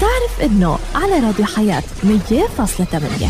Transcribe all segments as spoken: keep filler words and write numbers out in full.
بتعرف إنه على راديو حياة مية فاصلة ثمانية.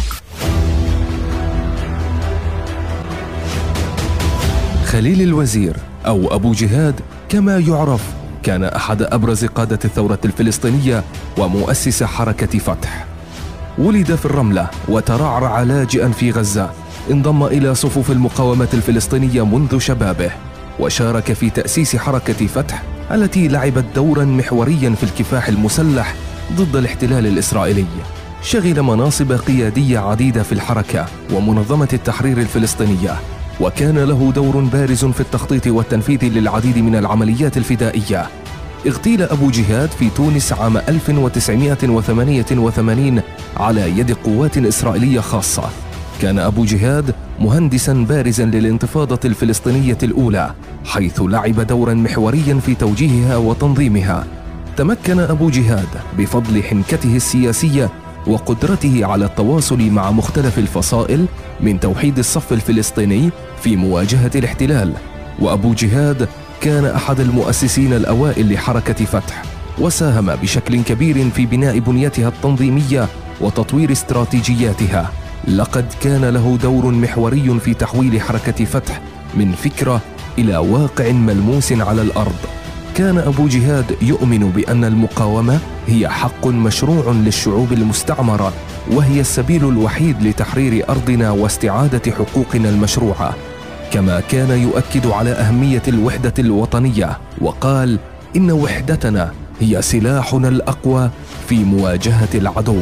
خليل الوزير أو أبو جهاد كما يعرف كان أحد أبرز قادة الثورة الفلسطينية ومؤسس حركة فتح. ولد في الرملة وترعرع لاجئا في غزة، انضم إلى صفوف المقاومة الفلسطينية منذ شبابه، وشارك في تأسيس حركة فتح التي لعبت دورا محوريا في الكفاح المسلح ضد الاحتلال الإسرائيلي. شغل مناصب قيادية عديدة في الحركة ومنظمة التحرير الفلسطينية، وكان له دور بارز في التخطيط والتنفيذ للعديد من العمليات الفدائية. اغتيل أبو جهاد في تونس عام ألف وتسعمائة وثمانية وثمانين على يد قوات إسرائيلية خاصة. كان أبو جهاد مهندساً بارزاً للانتفاضة الفلسطينية الأولى، حيث لعب دوراً محورياً في توجيهها وتنظيمها. تمكن أبو جهاد بفضل حنكته السياسية وقدرته على التواصل مع مختلف الفصائل من توحيد الصف الفلسطيني في مواجهة الاحتلال. وأبو جهاد كان أحد المؤسسين الأوائل لحركة فتح، وساهم بشكل كبير في بناء بنيتها التنظيمية وتطوير استراتيجياتها. لقد كان له دور محوري في تحويل حركة فتح من فكرة إلى واقع ملموس على الأرض. كان أبو جهاد يؤمن بأن المقاومة هي حق مشروع للشعوب المستعمرة، وهي السبيل الوحيد لتحرير أرضنا واستعادة حقوقنا المشروعة. كما كان يؤكد على أهمية الوحدة الوطنية، وقال: إن وحدتنا هي سلاحنا الأقوى في مواجهة العدو.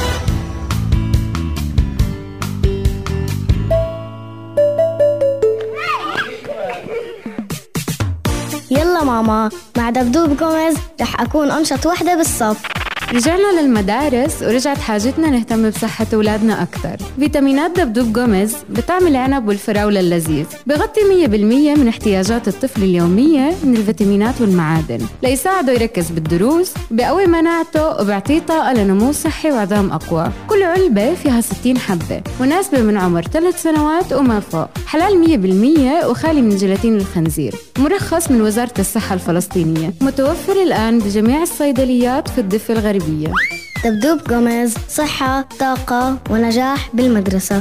يلا ماما، مع دبدوب جوميز رح أكون أنشط وحدة بالصف. رجعنا للمدارس ورجعت حاجتنا نهتم بصحة أولادنا أكثر. فيتامينات دبدوب جوميز بطعم العنب والفراولة اللذيذ، بغطي مية بالمية من احتياجات الطفل اليومية من الفيتامينات والمعادن ليساعده يركز بالدروس، بقوي مناعته وبيعطيه طاقة لنمو صحي وعظام أقوى. كل علبة فيها ستين حبة، مناسبة من عمر ثلاث سنوات وما فوق، حلال مية بالمية وخالي من جيلاتين الخنزير، مرخص من وزارة الصحة الفلسطينية، متوفر الآن بجميع الصيدليات في الضفة الغربية. دبدوب جوميز، صحة، طاقة ونجاح بالمدرسة.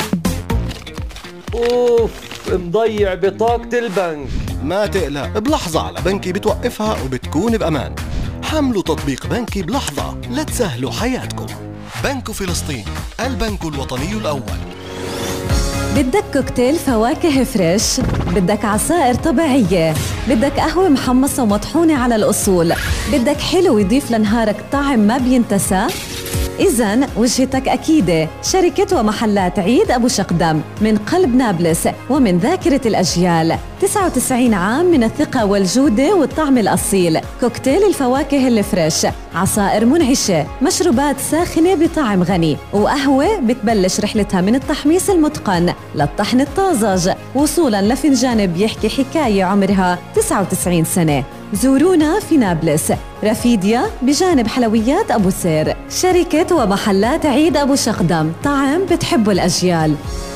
أوف، مضيع بطاقة البنك. ما تقلق، بلحظة على بنكي بتوقفها وبتكون بأمان. حملوا تطبيق بنكي بلحظة لتسهلوا حياتكم. بنك فلسطين، البنك الوطني الأول. بدك كوكتيل فواكه فريش، بدك عصائر طبيعية، بدك قهوة محمصة ومطحونة على الأصول، بدك حلو يضيف لنهارك طعم ما بينتسى؟ إذن وجهتك أكيدة، شركة ومحلات عيد أبو شقدم من قلب نابلس ومن ذاكرة الأجيال. تسعة وتسعين عام من الثقة والجودة والطعم الأصيل. كوكتيل الفواكه الفريش، عصائر منعشة، مشروبات ساخنة بطعم غني، وقهوة بتبلش رحلتها من التحميص المتقن للطحن الطازج، وصولاً لفنجان بيحكي حكاية عمرها تسعة وتسعين سنة. زورونا في نابلس، رفيديا بجانب حلويات أبو سير. شركة ومحلات عيد أبو شقدم، طعم بتحبه الأجيال.